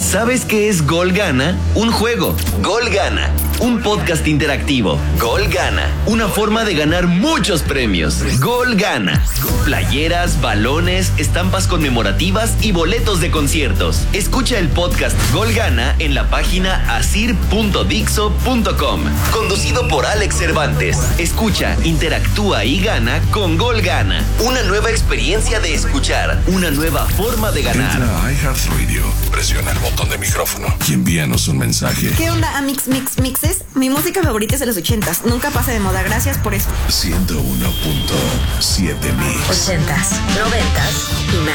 ¿Sabes qué es Gol Gana? Un juego. Gol Gana. Un podcast interactivo. Gol Gana. Una forma de ganar muchos premios. Gol Gana. Playeras, balones, estampas conmemorativas y boletos de conciertos. Escucha el podcast Gol Gana en la página asir.dixo.com. Conducido por Alex Cervantes. Escucha, interactúa y gana con Gol Gana. Una nueva experiencia de escuchar. Una nueva forma de ganar. Entra a iHeartRadio, presiona el botón de micrófono y envíanos un mensaje. ¿Qué onda, Amix Mixes? Mi música favorita es de los 80s. Nunca pasa de moda. Gracias por eso. 101.7 Mix. 80s, 90s y más.